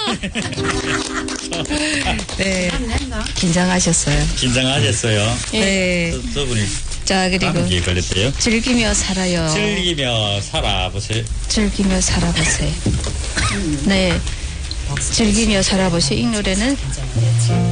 네. 긴장하셨어요. 긴장하셨어요. 네. 저분이 자, 그리고 감기에 걸렸대요. 즐기며 살아요. 즐기며 살아보세요. 즐기며 살아보세요. 네. 즐기며 살아보세요. 이 노래는